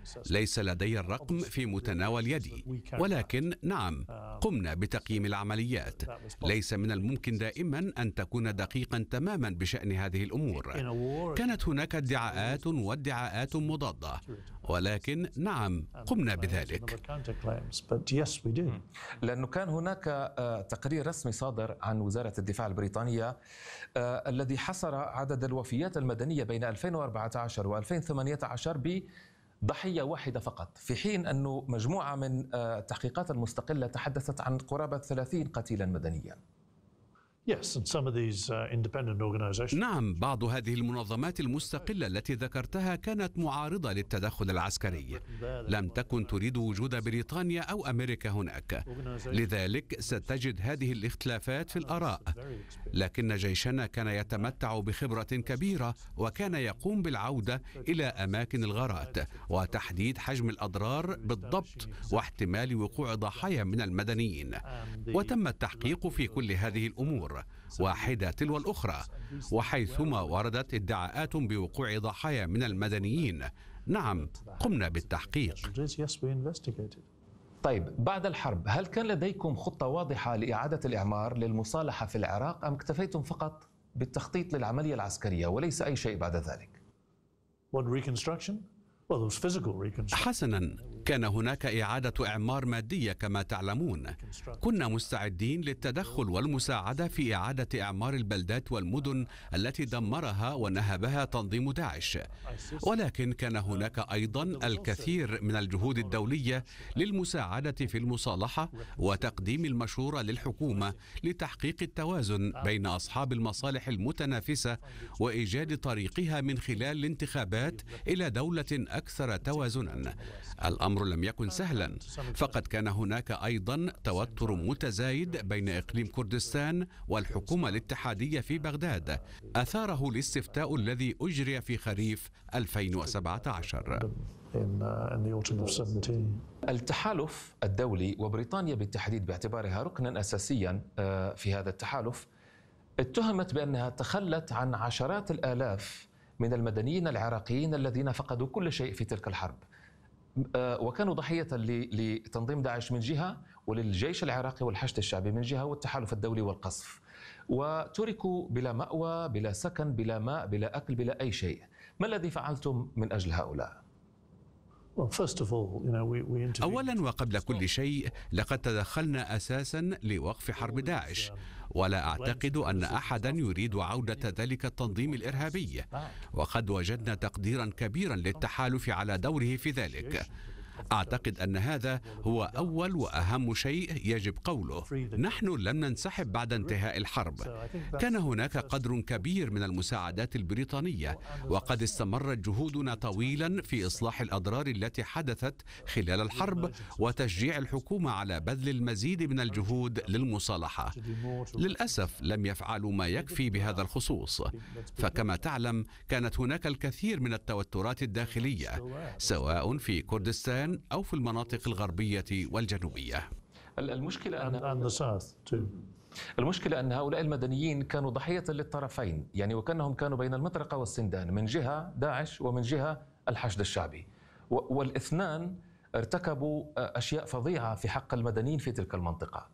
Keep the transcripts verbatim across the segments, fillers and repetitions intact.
ليس لدي الرقم في متناول يدي، ولكن نعم قمنا بتقييم العمليات. ليس من الممكن دائما أن تكون دقيقا تماما بشأن هذه الأمور. كانت هناك ادعاءات وادعاءات مضادة، ولكن نعم قمنا بذلك. لأنه كان هناك تقرير رسمي صادر عن وزارة الدفاع البريطانية الذي حصر عدد الوفيات المدنية بين ألفين وأربعة عشر وألفين وثمانية عشر بضحية واحدة فقط، في حين أنه مجموعة من التحقيقات المستقلة تحدثت عن قرابة ثلاثين قتيلا مدنيا. نعم، بعض هذه المنظمات المستقلة التي ذكرتها كانت معارضة للتدخل العسكري، لم تكن تريد وجود بريطانيا أو أمريكا هناك، لذلك ستجد هذه الاختلافات في الآراء. لكن جيشنا كان يتمتع بخبرة كبيرة، وكان يقوم بالعودة إلى أماكن الغارات وتحديد حجم الأضرار بالضبط واحتمال وقوع ضحايا من المدنيين، وتم التحقيق في كل هذه الأمور واحدة تلو الأخرى. وحيثما وردت ادعاءات بوقوع ضحايا من المدنيين، نعم قمنا بالتحقيق. طيب، بعد الحرب هل كان لديكم خطة واضحة لإعادة الإعمار للمصالحة في العراق، أم اكتفيتم فقط بالتخطيط للعملية العسكرية وليس أي شيء بعد ذلك؟ حسنا، كان هناك إعادة إعمار مادية كما تعلمون. كنا مستعدين للتدخل والمساعدة في إعادة إعمار البلدات والمدن التي دمرها ونهبها تنظيم داعش، ولكن كان هناك أيضا الكثير من الجهود الدولية للمساعدة في المصالحة وتقديم المشورة للحكومة لتحقيق التوازن بين أصحاب المصالح المتنافسة وإيجاد طريقها من خلال الانتخابات إلى دولة أكثر توازنا. الأمر لم يكن سهلا، فقد كان هناك أيضا توتر متزايد بين إقليم كردستان والحكومة الاتحادية في بغداد أثاره الاستفتاء الذي أجري في خريف ألفين وسبعة عشر. التحالف الدولي وبريطانيا بالتحديد باعتبارها ركنا أساسيا في هذا التحالف اتهمت بأنها تخلت عن عشرات الآلاف من المدنيين العراقيين الذين فقدوا كل شيء في تلك الحرب، وكانوا ضحية لتنظيم داعش من جهة وللجيش العراقي والحشد الشعبي من جهة والتحالف الدولي والقصف، وتركوا بلا مأوى بلا سكن بلا ماء بلا أكل بلا أي شيء. ما الذي فعلتم من أجل هؤلاء؟ أولا وقبل كل شيء، لقد تدخلنا أساسا لوقف حرب داعش، ولا أعتقد أن أحدا يريد عودة ذلك التنظيم الإرهابي، وقد وجدنا تقديرا كبيرا للتحالف على دوره في ذلك. أعتقد أن هذا هو أول وأهم شيء يجب قوله. نحن لم ننسحب بعد انتهاء الحرب، كان هناك قدر كبير من المساعدات البريطانية، وقد استمرت جهودنا طويلا في إصلاح الأضرار التي حدثت خلال الحرب وتشجيع الحكومة على بذل المزيد من الجهود للمصالحة. للأسف لم يفعلوا ما يكفي بهذا الخصوص، فكما تعلم كانت هناك الكثير من التوترات الداخلية سواء في كردستان أو في المناطق الغربية والجنوبية. المشكلة أن المشكلة أن هؤلاء المدنيين كانوا ضحية للطرفين، يعني وكأنهم كانوا بين المطرقة والسندان، من جهة داعش ومن جهة الحشد الشعبي، والاثنان ارتكبوا أشياء فظيعة في حق المدنيين في تلك المنطقة.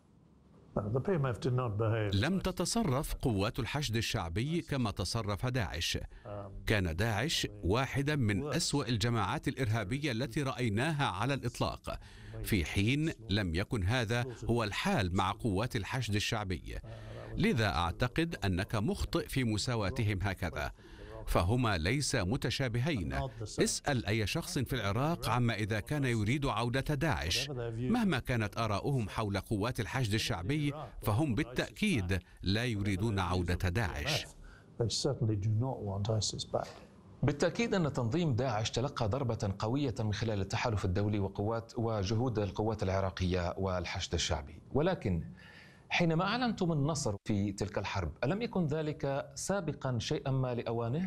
لم تتصرف قوات الحشد الشعبي كما تصرف داعش. كان داعش واحدا من أسوأ الجماعات الإرهابية التي رأيناها على الإطلاق، في حين لم يكن هذا هو الحال مع قوات الحشد الشعبي. لذا أعتقد أنك مخطئ في مساواتهم هكذا، فهما ليس متشابهين. اسأل أي شخص في العراق عما إذا كان يريد عودة داعش. مهما كانت آراؤهم حول قوات الحشد الشعبي، فهم بالتأكيد لا يريدون عودة داعش. بالتأكيد أن تنظيم داعش تلقى ضربة قوية من خلال التحالف الدولي وقوات وجهود القوات العراقية والحشد الشعبي، ولكن حينما أعلنتم النصر في تلك الحرب، ألم يكن ذلك سابقا شيئا ما لأوانه؟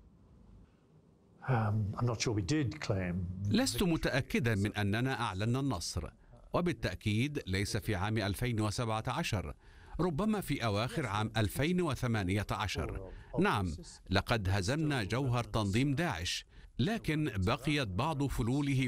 لست متأكدا من أننا أعلنا النصر، وبالتأكيد ليس في عام ألفين وسبعة عشر، ربما في أواخر عام ألفين وثمانية عشر. نعم، لقد هزمنا جوهر تنظيم داعش، لكن بقيت بعض فلوله